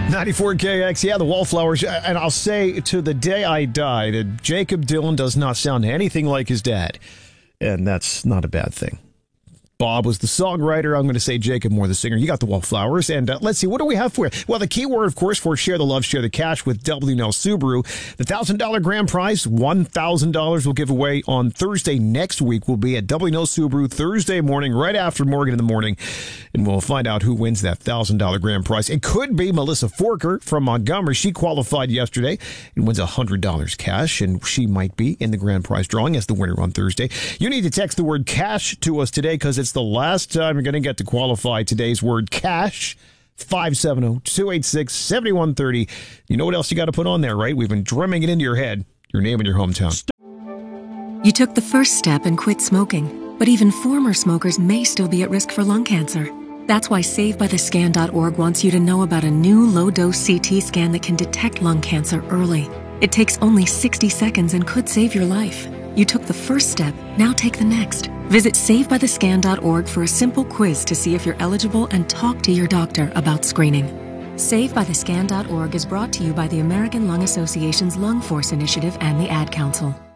94KX, yeah, the Wallflowers. And I'll say to the day I die that Jacob Dylan does not sound anything like his dad. And that's not a bad thing. Bob was the songwriter. I'm going to say Jacob Moore, the singer. You got the Wallflowers. And let's see, what do we have for you? Well, the key word, of course, for Share the Love, Share the Cash with W&L Subaru. The $1,000 grand prize, $1,000 we'll give away on Thursday next week. We'll be at W&L Subaru Thursday morning, right after Morgan in the Morning. And we'll find out who wins that $1,000 grand prize. It could be Melissa Forker from Montgomery. She qualified yesterday and wins $100 cash. And she might be in the grand prize drawing as the winner on Thursday. You need to text the word cash to us today because it's the last time you're going to get to qualify today's word cash. 570-286-7130. You know what else you got to put on there, right? We've been drumming it into your head. Your name and your hometown. You took the first step and quit smoking, but even former smokers may still be at risk for lung cancer. That's why SaveByTheScan.org wants you to know about a new low-dose CT scan that can detect lung cancer early. It takes only 60 seconds and could save your life. You took the first step, now take the next. Visit SaveByTheScan.org for a simple quiz to see if you're eligible and talk to your doctor about screening. SaveByTheScan.org is brought to you by the American Lung Association's Lung Force Initiative and the Ad Council.